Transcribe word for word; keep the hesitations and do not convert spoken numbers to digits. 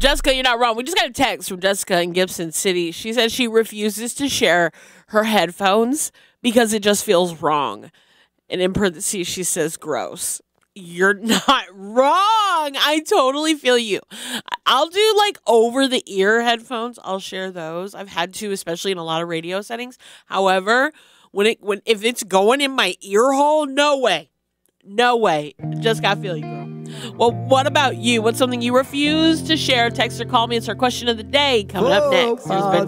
Jessica, you're not wrong. We just got a text from Jessica in Gibson City. She says she refuses to share her headphones because it just feels wrong. And in parentheses, she says, gross. You're not wrong. I totally feel you. I'll do like over the ear headphones. I'll share those. I've had to, especially in a lot of radio settings. However, when it when if it's going in my ear hole, no way. No way. Just got to feel you, girl. Well, what about you? What's something you refuse to share? Text or call me. It's our question of the day coming up next. Here's Ben